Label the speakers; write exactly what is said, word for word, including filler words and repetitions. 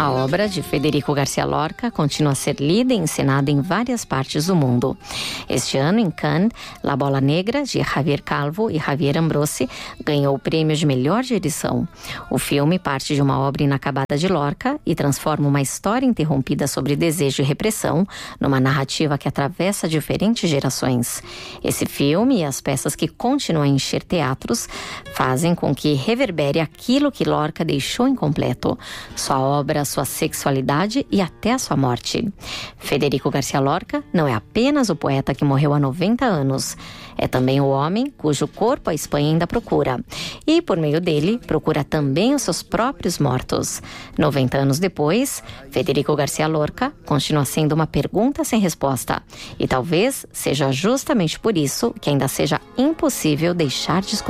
Speaker 1: A obra de Federico Garcia Lorca continua a ser lida e encenada em várias partes do mundo. Este ano, em Cannes, La Bola Negra, de Javier Calvo e Javier Ambrosi, ganhou o prêmio de melhor direção. O filme parte de uma obra inacabada de Lorca e transforma uma história interrompida sobre desejo e repressão numa narrativa que atravessa diferentes gerações. Esse filme e as peças que continuam a encher teatros fazem com que reverbere aquilo que Lorca deixou incompleto. Sua obra, sua sexualidade e até a sua morte. Federico Garcia Lorca não é apenas o poeta que morreu há noventa anos, é também o homem cujo corpo a Espanha ainda procura. E, por meio dele, procura também os seus próprios mortos. noventa anos depois, Federico Garcia Lorca continua sendo uma pergunta sem resposta. E talvez seja justamente por isso que ainda seja impossível deixar de escutar